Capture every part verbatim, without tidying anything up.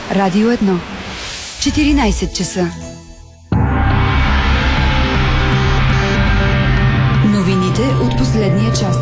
Радио едно. четиринайсет часа. Новините от последния час.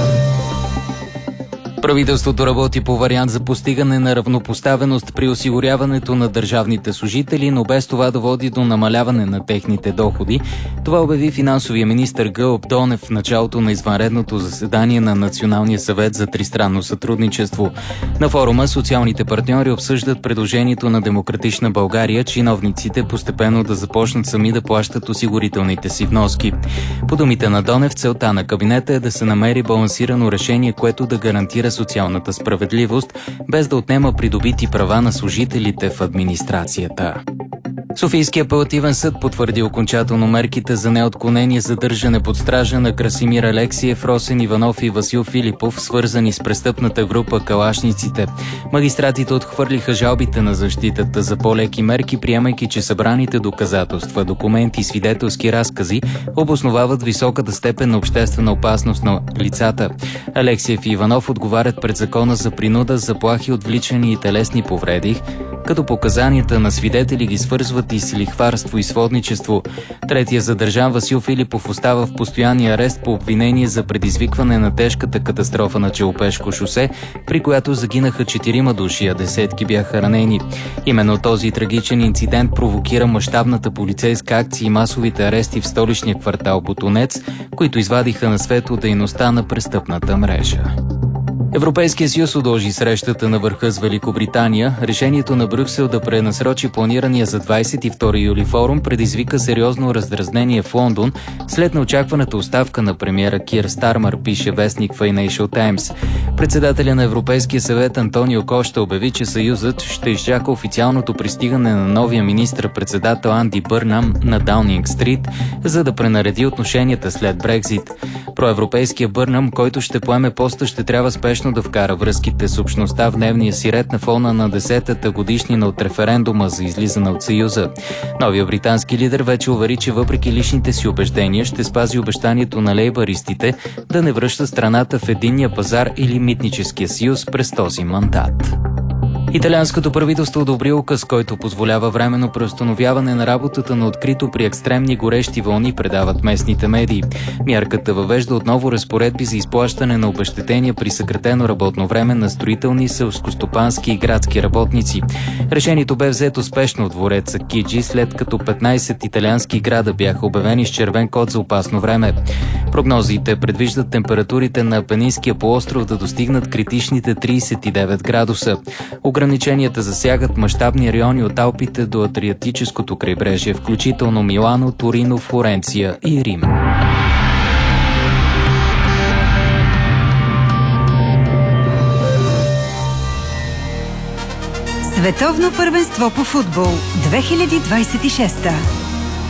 Правителството работи по вариант за постигане на равнопоставеност при осигуряването на държавните служители, но без това да води до намаляване на техните доходи. Това обяви финансовия министър Гълъб Донев в началото на извънредното заседание на Националния съвет за тристранно сътрудничество. На форума социалните партньори обсъждат предложението на Демократична България чиновниците постепенно да започнат сами да плащат осигурителните си вноски. По думите на Донев, целта на кабинета е да се намери балансирано решение, което да гарантира социалната справедливост, без да отнема придобити права на служителите в администрацията. Софийския апелативен съд потвърди окончателно мерките за неотклонение задържане под стража на Красимир Алексиев, Росен Иванов и Васил Филипов, свързани с престъпната група Калашниците. Магистратите отхвърлиха жалбите на защитата за по-леки мерки, приемайки, че събраните доказателства, документи и свидетелски разкази обосновават високата степен на обществена опасност на лицата. Алексиев и Иванов отговарят пред закона за принуда, заплахи, отвличани и телесни повреди, като показанията на свидетели ги свързват и с лихварство и сводничество. Третия задържан Васил Филипов остава в постоянния арест по обвинение за предизвикване на тежката катастрофа на Челопешко шосе, при която загинаха четирима души, а десетки бяха ранени. Именно този трагичен инцидент провокира мащабната полицейска акция и масовите арести в столичния квартал Ботунец, които извадиха на светло дейността на престъпната мрежа. Европейския съюз удължи срещата на върха с Великобритания. Решението на Брюксел да пренасрочи планирания за двадесет и втори юли форум предизвика сериозно раздразнение в Лондон след неочакваната оставка на премиера Кир Стармър, пише вестник Financial Times. Председателя на Европейския съвет Антонио Кошта обяви, че съюзът ще изчака официалното пристигане на новия министър-председател Анди Бърнам на Даунинг Стрит, за да пренареди отношенията след Брекзит. Проевропейския Бърнам, който ще поеме поста, ще трябва спешно да вкара връзките с общността в дневния си ред на фона на десетата годишнина от референдума за излизане от Съюза. Новия британски лидер вече увери, че въпреки личните си убеждения ще спази обещанието на лейбаристите да не връща страната в единния пазар или митническия съюз през този мандат. Италианското правителство одобри указ, който позволява временно преустановяване на работата на открито при екстремни горещи вълни, предават местните медии. Мярката въвежда отново разпоредби за изплащане на обезщетения при съкратено работно време на строителни, селскостопански и градски работници. Решението бе взето спешно от двореца Киджи, след като петнадесет италиански града бяха обявени с червен код за опасно време. Прогнозите предвиждат температурите на Апенинския полуостров да достигнат критичните тридесет и девет градуса. Ограниченията засягат мащабни райони от Алпите до Адриатическото крайбрежие, включително Милано, Торино, Флоренция и Рим. Световно първенство по футбол две хиляди двадесет и шеста.